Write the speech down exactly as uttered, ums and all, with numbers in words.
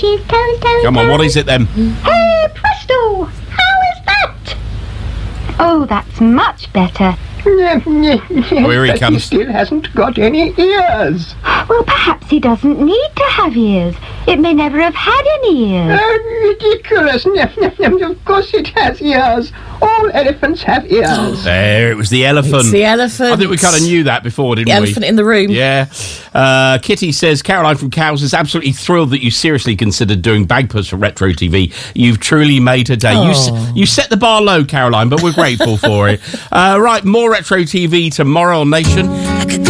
fishes, toes, toes, Come on, what is it then? Hey, presto! How is that? Oh, that's much better. Oh, here he comes. He still hasn't got any ears. Well, perhaps he doesn't need to have ears. It may never have had any ears. Oh, ridiculous. Of course it has ears. All elephants have ears. There, it was the elephant. It's the elephant. I think we kind of knew that before, didn't The we? elephant in the room. Yeah. Uh, Kitty says, Caroline from Cows is absolutely thrilled that you seriously considered doing Bagpuss for Retro T V. You've truly made her day. You, s- you set the bar low, Caroline, but we're grateful for it. Uh, right, more Retro T V tomorrow on Nation.